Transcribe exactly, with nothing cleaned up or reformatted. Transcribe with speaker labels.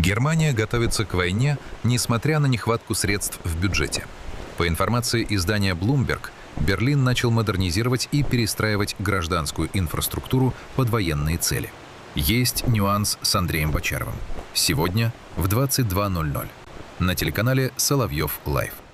Speaker 1: Германия готовится к войне, несмотря на нехватку средств в бюджете. По информации издания Bloomberg, Берлин начал модернизировать и перестраивать гражданскую инфраструктуру под военные цели. Есть нюанс с Андреем Бочаровым. Сегодня в двадцать два ноль ноль на телеканале Соловьев Лайв.